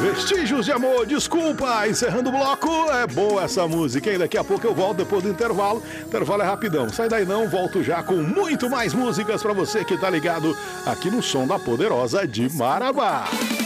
Vestígios de Amor, desculpa, encerrando o bloco. É boa essa música, hein? Daqui a pouco eu volto depois do intervalo. O intervalo é rapidão, sai daí não, volto já com muito mais músicas pra você que tá ligado aqui no Som da Poderosa de Marabá.